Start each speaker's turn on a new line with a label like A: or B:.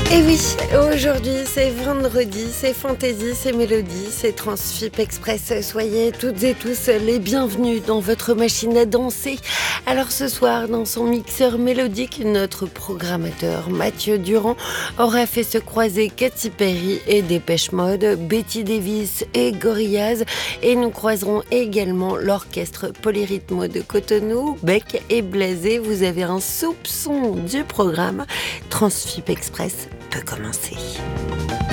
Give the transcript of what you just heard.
A: Et oui, aujourd'hui c'est vendredi, c'est fantaisie, c'est mélodie, c'est Transfip Express. Soyez toutes et tous les bienvenus dans votre machine à danser. Alors ce soir, dans son mixeur mélodique, notre programmateur Mathieu Durand aura fait se croiser Katy Perry et Dépêche Mode, Betty Davis et Gorillaz. Et nous croiserons également l'orchestre Polyrythmo de Cotonou, Bec et Blasé. Vous avez un soupçon du programme. Transfip Express peut commencer.